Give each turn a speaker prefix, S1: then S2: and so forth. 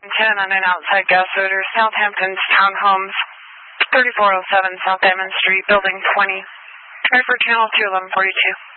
S1: 10 on an outside gas odor, Southampton's Townhomes, 3407 South Diamond Street, Building 20. Try for channel 21142.